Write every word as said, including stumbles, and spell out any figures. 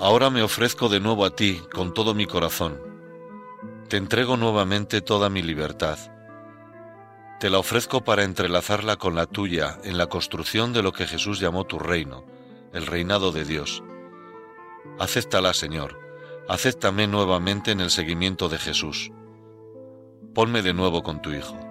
Ahora me ofrezco de nuevo a ti con todo mi corazón. Te entrego nuevamente toda mi libertad. Te la ofrezco para entrelazarla con la tuya en la construcción de lo que Jesús llamó tu reino, el reinado de Dios. Acéptala, Señor. Acéptame nuevamente en el seguimiento de Jesús. Ponme de nuevo con tu Hijo.